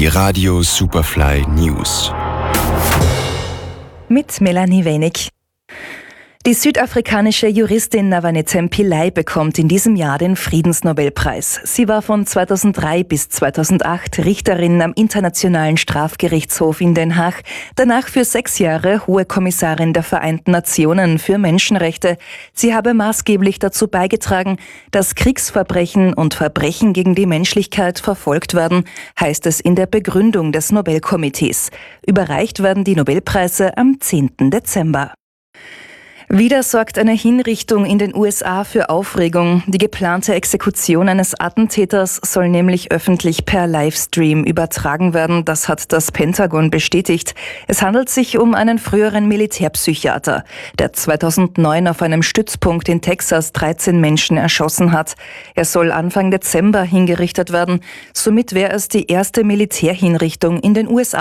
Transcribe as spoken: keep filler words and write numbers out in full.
Die Radio Superfly News. Mit Melanie Wenig. Die südafrikanische Juristin Navanethem Pillay bekommt in diesem Jahr den Friedensnobelpreis. Sie war von zweitausenddrei bis zweitausendacht Richterin am Internationalen Strafgerichtshof in Den Haag, danach für sechs Jahre Hohe Kommissarin der Vereinten Nationen für Menschenrechte. Sie habe maßgeblich dazu beigetragen, dass Kriegsverbrechen und Verbrechen gegen die Menschlichkeit verfolgt werden, heißt es in der Begründung des Nobelkomitees. Überreicht werden die Nobelpreise am zehnten Dezember. Wieder sorgt eine Hinrichtung in den U S A für Aufregung. Die geplante Exekution eines Attentäters soll nämlich öffentlich per Livestream übertragen werden. Das hat das Pentagon bestätigt. Es handelt sich um einen früheren Militärpsychiater, der zweitausendneun auf einem Stützpunkt in Texas dreizehn Menschen erschossen hat. Er soll Anfang Dezember hingerichtet werden. Somit wäre es die erste Militärhinrichtung in den U S A.